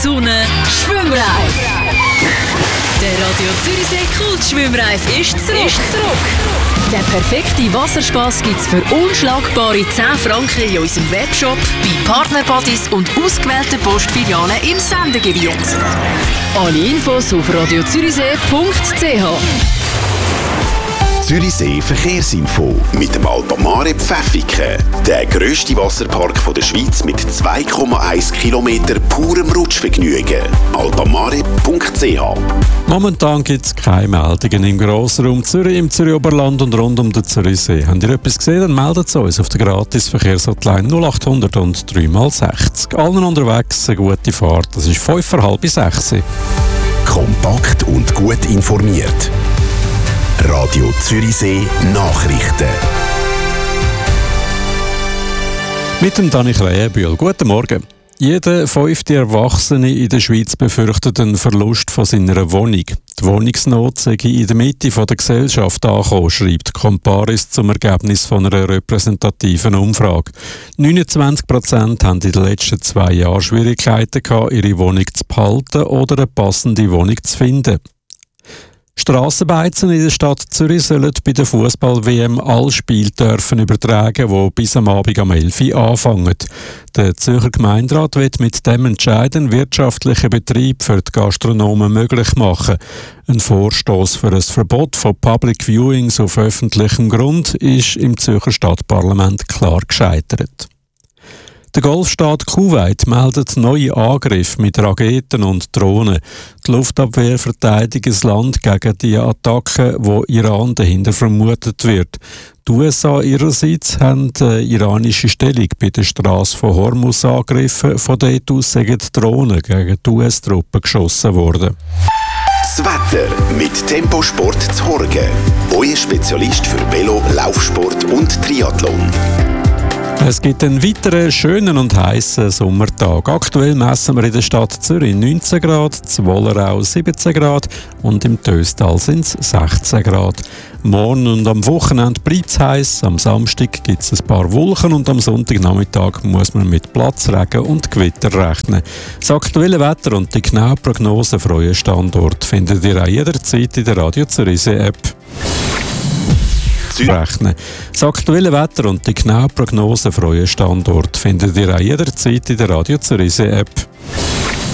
Sonne, Schwimmreif. Der Radio Zürichsee Kultschwimmreif ist zurück. Der perfekte Wasserspaß gibt's für unschlagbare 10 Franken in unserem Webshop, bei Partnerbodies und ausgewählten Postfilialen im Sendegebiet. Alle Infos auf radiozürichsee.ch. Zürichsee Verkehrsinfo mit dem Alpamare Pfäffiken. Der grösste Wasserpark der Schweiz mit 2,1 Kilometer purem Rutschvergnügen. alpamare.ch. Momentan gibt es keine Meldungen im Grossraum Zürich, im Zürich-Oberland und rund um den Zürichsee. Habt ihr etwas gesehen, dann meldet es uns auf der Gratis-Verkehrshotline 0800 und 3x60. Allen unterwegs eine gute Fahrt. Das ist 5:30. Kompakt und gut informiert. Radio Zürichsee Nachrichten. Mit dem Dani Krähenbühl. Guten Morgen. Jeder 5. Erwachsene in der Schweiz befürchtet einen Verlust von seiner Wohnung. Die Wohnungsnot sei in der Mitte der Gesellschaft angekommen, schreibt Comparis zum Ergebnis von einer repräsentativen Umfrage. 29% haben in den letzten 2 Jahren Schwierigkeiten gehabt, ihre Wohnung zu behalten oder eine passende Wohnung zu finden. Strassenbeizen in der Stadt Zürich sollen bei der Fußball-WM alle Spiele dürfen übertragen, die bis am Abend um 11 Uhr anfangen. Der Zürcher Gemeinderat will mit dem Entscheid einen wirtschaftlichen Betrieb für die Gastronomen möglich machen. Ein Vorstoß für ein Verbot von Public Viewings auf öffentlichem Grund ist im Zürcher Stadtparlament klar gescheitert. Der Golfstaat Kuwait meldet neue Angriffe mit Raketen und Drohnen. Die Luftabwehr verteidigt das Land gegen die Attacken, wo Iran dahinter vermutet wird. Die USA ihrerseits haben die iranische Stellung bei der Straße von Hormuz angegriffen. Von dort aus sind Drohnen gegen die US-Truppen geschossen worden. Das Wetter mit Temposport zu Horgen. Euer Spezialist für Velo, Laufsport und Triathlon. Es gibt einen weiteren schönen und heißen Sommertag. Aktuell messen wir in der Stadt Zürich 19 Grad, in Wollerau 17 Grad und im Töstal sind es 16 Grad. Morgen und am Wochenende bleibt es heiß. Am Samstag gibt es ein paar Wolken und am Sonntagnachmittag muss man mit Platzregen und Gewitter rechnen. Das aktuelle Wetter und die genaue Prognose für euren Standort findet ihr auch jederzeit in der Radio Zürichsee App. Das aktuelle Wetter und die genaue Prognose für euren Standort findet ihr auch jederzeit in der Radio Zürichsee App.